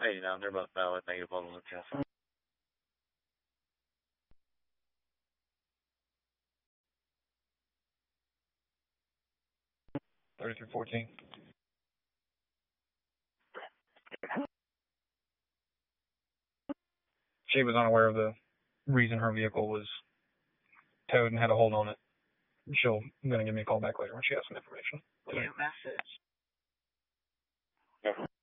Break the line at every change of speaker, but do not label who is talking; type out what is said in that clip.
Hey, no, they're both valid. Negative level of test. 3314. She was unaware of the reason her vehicle was towed and had a hold on it. She'll gonna give me a call back later when she has some information.
Yeah, message.